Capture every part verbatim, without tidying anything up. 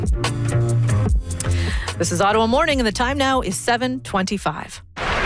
This is Ottawa Morning, and the time now is seven twenty-five.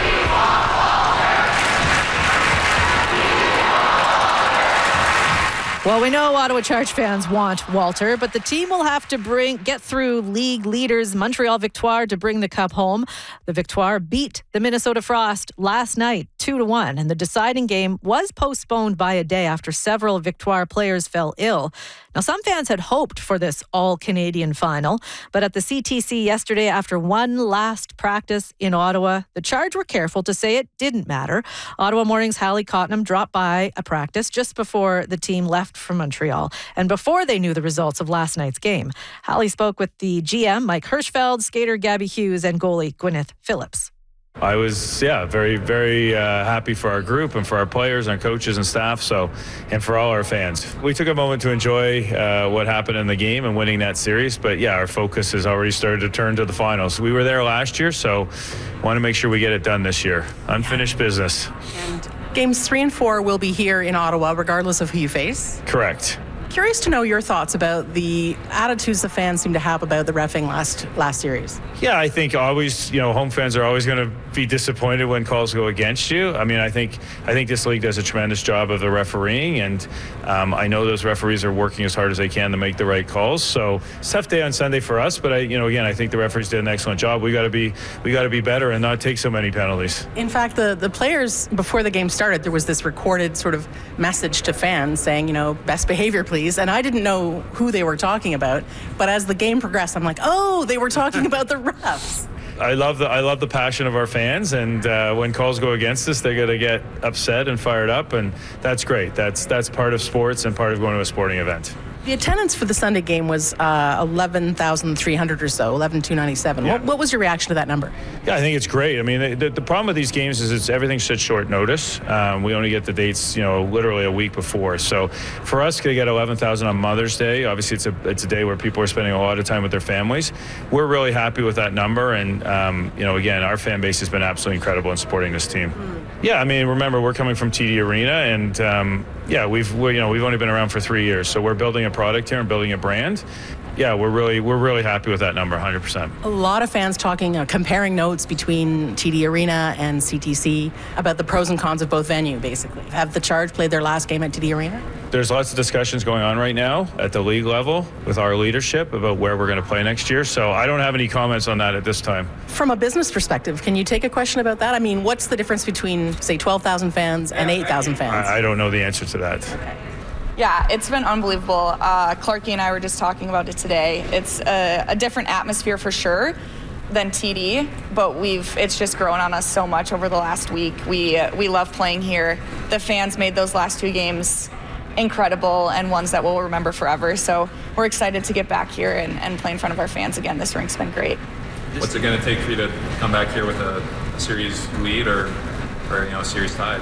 Well, we know Ottawa Charge fans want Walter, but the team will have to bring get through league leaders Montreal Victoire to bring the cup home. The Victoire beat the Minnesota Frost last night, two to one, and the deciding game was postponed by a day after several Victoire players fell ill. Now, some fans had hoped for this all-Canadian final, but at the C T C yesterday, after one last practice in Ottawa, the Charge were careful to say it didn't matter. Ottawa Morning's Hallie Cottenham dropped by a practice just before the team left for Montreal and before they knew the results of last night's game. Hallie spoke with the G M, Mike Hirschfeld, skater Gabby Hughes, and goalie Gwyneth Phillips. I was, yeah, very, very uh, happy for our group and for our players and coaches and staff, so, and for all our fans. We took a moment to enjoy uh, what happened in the game and winning that series, but yeah, our focus has already started to turn to the finals. We were there last year, so want to make sure we get it done this year. Unfinished business. And games three and four will be here in Ottawa, regardless of who you face. Correct. Curious to know your thoughts about the attitudes the fans seem to have about the reffing last last series. Yeah, I think always, you know, home fans are always going to be disappointed when calls go against you. I mean, I think I think this league does a tremendous job of the refereeing, and um, I know those referees are working as hard as they can to make the right calls. So it's a tough day on Sunday for us, but I, you know, again, I think the referees did an excellent job. We got to be we got to be better and not take so many penalties. In fact, the the players before the game started, there was this recorded sort of message to fans saying, you know, best behavior, please. And I didn't know who they were talking about, but as the game progressed, I'm like, oh, they were talking about the refs. I love the I love the passion of our fans, and uh, when calls go against us, they're going to get upset and fired up, and that's great. That's that's part of sports and part of going to a sporting event. The attendance for the Sunday game was uh, eleven thousand three hundred or so, eleven thousand two hundred ninety-seven. Yeah. What, what was your reaction to that number? Yeah, I think it's great. I mean, the, the problem with these games is it's everything's such short notice. Um, we only get the dates, you know, literally a week before. So for us to get eleven thousand on Mother's Day, obviously it's a it's a day where people are spending a lot of time with their families. We're really happy with that number, and um, you know, again, our fan base has been absolutely incredible in supporting this team. Mm. Yeah, I mean, remember we're coming from T D Arena, and um, yeah, we've we're, you know we've only been around for three years, so we're building a product here and building a brand. Yeah, we're really we're really happy with that number, one hundred percent. A lot of fans talking, uh, comparing notes between T D Arena and C T C about the pros and cons of both venues, basically. Have the Charge played their last game at T D Arena? There's lots of discussions going on right now at the league level with our leadership about where we're going to play next year, so I don't have any comments on that at this time. From a business perspective, can you take a question about that? I mean, what's the difference between, say, twelve thousand fans and eight thousand fans? I, I don't know the answer to that. Okay. Yeah, it's been unbelievable. Uh, Clarky and I were just talking about it today. It's a, a different atmosphere for sure than T D, but we've it's just grown on us so much over the last week. We uh, we love playing here. The fans made those last two games incredible and ones that we'll remember forever. So we're excited to get back here and, and play in front of our fans again. This rink's been great. What's it going to take for you to come back here with a, a series lead or, or you know, a series tied?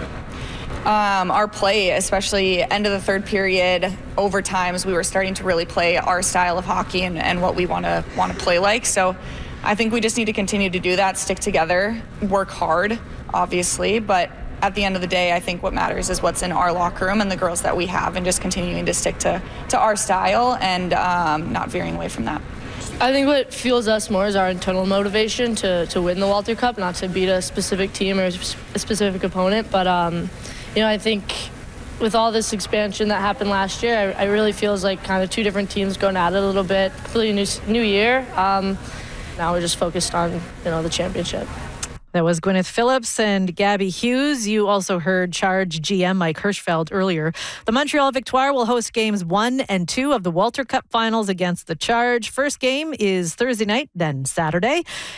Um, our play, especially end of the third period, overtimes, we were starting to really play our style of hockey and, and what we want to want to play like. So I think we just need to continue to do that, stick together, work hard, obviously. But at the end of the day, I think what matters is what's in our locker room and the girls that we have, and just continuing to stick to, to our style and um, not veering away from that. I think what fuels us more is our internal motivation to, to win the Walter Cup, not to beat a specific team or a specific opponent. But, um, you know, I think with all this expansion that happened last year, I, I really feels like kind of two different teams going at it a little bit. Completely new, new year. Um, now we're just focused on, you know, the championship. That was Gwyneth Phillips and Gabby Hughes. You also heard Charge G M Mike Hirschfeld earlier. The Montreal Victoire will host games one and two of the Walter Cup finals against the Charge. First game is Thursday night, then Saturday.